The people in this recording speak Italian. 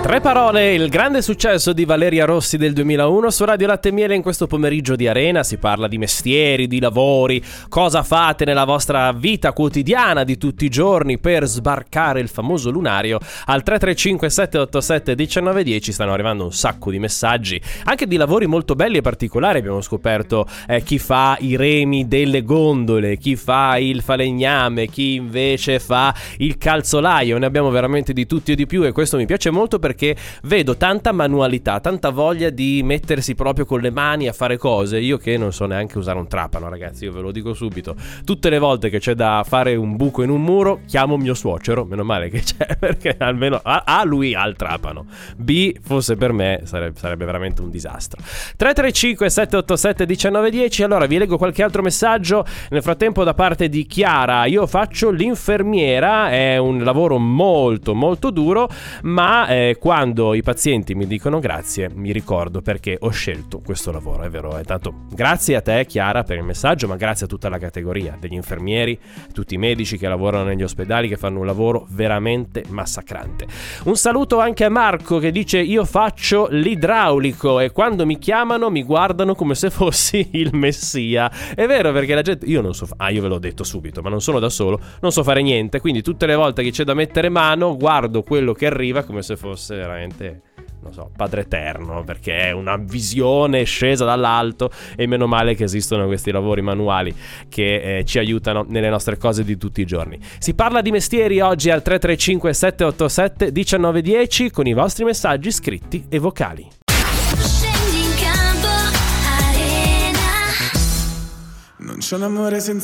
Tre parole, il grande successo di Valeria Rossi del 2001 su Radio Latte e Miele. In questo pomeriggio di Arena si parla di mestieri, di lavori, cosa fate nella vostra vita quotidiana di tutti i giorni per sbarcare il famoso lunario. Al 335 787 1910 stanno arrivando un sacco di messaggi, anche di lavori molto belli e particolari. Abbiamo scoperto chi fa i remi delle gondole, chi fa il falegname, chi invece fa il calzolaio. Ne abbiamo veramente di tutti e di più, e questo mi piace molto perché vedo tanta manualità, tanta voglia di mettersi proprio con le mani a fare cose. Io che non so neanche usare un trapano, ragazzi, io ve lo dico subito. Tutte le volte che c'è da fare un buco in un muro chiamo mio suocero, meno male che c'è, perché almeno A lui ha il trapano, B fosse per me sarebbe veramente un disastro. 335 787 1910. Allora vi leggo qualche altro messaggio nel frattempo da parte di Chiara. Io faccio l'infermiera, è un lavoro molto molto duro, ma quando i pazienti mi dicono grazie mi ricordo perché ho scelto questo lavoro. È vero, tanto grazie a te Chiara per il messaggio, ma grazie a tutta la categoria degli infermieri, tutti i medici che lavorano negli ospedali, che fanno un lavoro veramente massacrante. Un saluto anche a Marco che dice: io faccio l'idraulico e quando mi chiamano mi guardano come se fossi il messia. È vero, perché la gente, io non so io ve l'ho detto subito, ma non sono da solo, non so fare niente, quindi tutte le volte che c'è da mettere mano guardo quello che arriva come se fosse veramente, non so, Padre Eterno, perché è una visione scesa dall'alto. E meno male che esistono questi lavori manuali che ci aiutano nelle nostre cose di tutti i giorni. Si parla di mestieri oggi al 335 787 1910 con i vostri messaggi scritti e vocali. Scendi in campo, Arena. Non c'è un amore senza